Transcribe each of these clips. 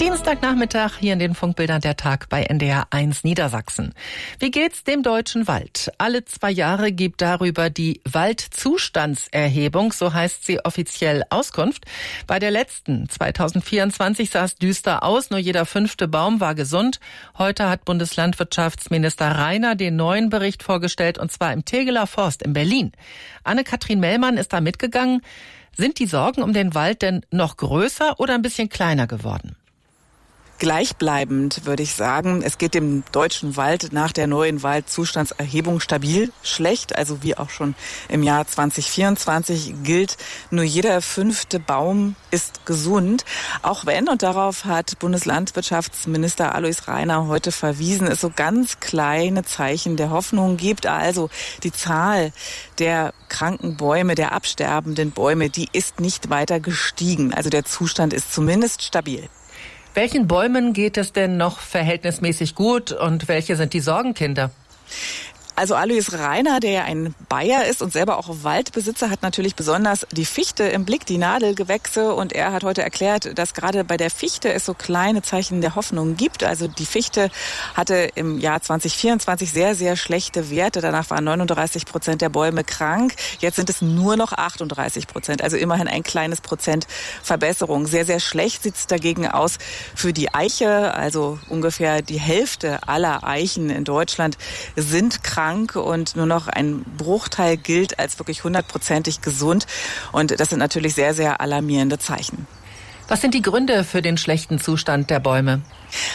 Dienstagnachmittag hier in den Funkbildern der Tag bei NDR 1 Niedersachsen. Wie geht's dem deutschen Wald? Alle 2 Jahre gibt darüber die Waldzustandserhebung, so heißt sie offiziell, Auskunft. Bei der letzten 2024 sah es düster aus, nur jeder 5. Baum war gesund. Heute hat Bundeslandwirtschaftsminister Rainer den neuen Bericht vorgestellt, und zwar im Tegeler Forst in Berlin. Anne-Kathrin Mellmann ist da mitgegangen. Sind die Sorgen um den Wald denn noch größer oder ein bisschen kleiner geworden? Gleichbleibend, würde ich sagen. Es geht dem deutschen Wald nach der neuen Waldzustandserhebung stabil schlecht. Also wie auch schon im Jahr 2024 gilt, nur jeder 5. Baum ist gesund. Auch wenn, und darauf hat Bundeslandwirtschaftsminister Alois Rainer heute verwiesen, es so ganz kleine Zeichen der Hoffnung gibt. Also die Zahl der kranken Bäume, der absterbenden Bäume, die ist nicht weiter gestiegen. Also der Zustand ist zumindest stabil. Welchen Bäumen geht es denn noch verhältnismäßig gut und welche sind die Sorgenkinder? Also Alois Rainer, der ja ein Bayer ist und selber auch Waldbesitzer, hat natürlich besonders die Fichte im Blick, die Nadelgewächse. Und er hat heute erklärt, dass gerade bei der Fichte es so kleine Zeichen der Hoffnung gibt. Also die Fichte hatte im Jahr 2024 sehr, sehr schlechte Werte. Danach waren 39% der Bäume krank. Jetzt sind es nur noch 38%. Also immerhin ein kleines Prozent Verbesserung. Sehr, sehr schlecht sieht es dagegen aus für die Eiche. Also ungefähr die Hälfte aller Eichen in Deutschland sind krank. Und nur noch ein Bruchteil gilt als wirklich 100%ig gesund. Und das sind natürlich sehr, sehr alarmierende Zeichen. Was sind die Gründe für den schlechten Zustand der Bäume?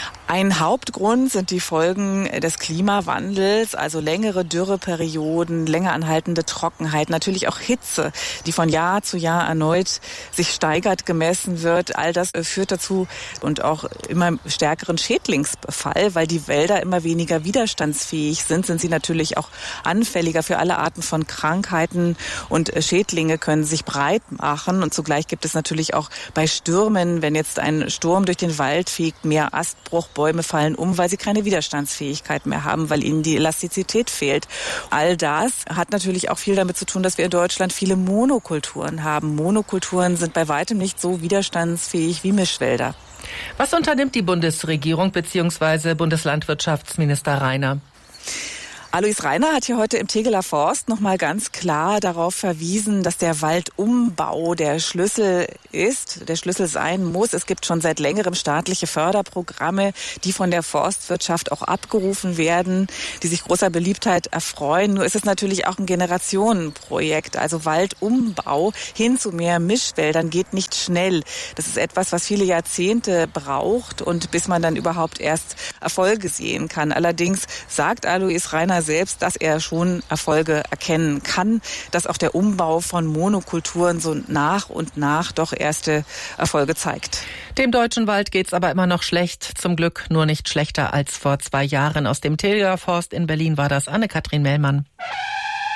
Ein Hauptgrund sind die Folgen des Klimawandels, also längere Dürreperioden, länger anhaltende Trockenheit, natürlich auch Hitze, die von Jahr zu Jahr erneut sich steigert, gemessen wird. All das führt dazu und auch immer stärkeren Schädlingsbefall, weil die Wälder immer weniger widerstandsfähig sind sie natürlich auch anfälliger für alle Arten von Krankheiten, und Schädlinge können sich breit machen. Und zugleich gibt es natürlich auch bei Stürmen, wenn jetzt ein Sturm durch den Wald fegt, mehr Astbruch. Bäume fallen um, weil sie keine Widerstandsfähigkeit mehr haben, weil ihnen die Elastizität fehlt. All das hat natürlich auch viel damit zu tun, dass wir in Deutschland viele Monokulturen haben. Monokulturen sind bei weitem nicht so widerstandsfähig wie Mischwälder. Was unternimmt die Bundesregierung bzw. Bundeslandwirtschaftsminister Rainer? Alois Rainer hat hier heute im Tegeler Forst nochmal ganz klar darauf verwiesen, dass der Waldumbau der Schlüssel ist, der Schlüssel sein muss. Es gibt schon seit längerem staatliche Förderprogramme, die von der Forstwirtschaft auch abgerufen werden, die sich großer Beliebtheit erfreuen. Nur ist es natürlich auch ein Generationenprojekt. Also Waldumbau hin zu mehr Mischwäldern geht nicht schnell. Das ist etwas, was viele Jahrzehnte braucht, und bis man dann überhaupt erst Erfolge sehen kann. Allerdings sagt Alois Rainer selbst, dass er schon Erfolge erkennen kann, dass auch der Umbau von Monokulturen so nach und nach doch erste Erfolge zeigt. Dem deutschen Wald geht's aber immer noch schlecht. Zum Glück nur nicht schlechter als vor 2 Jahren. Aus dem Tegeler Forst in Berlin war das Anne-Kathrin Mellmann.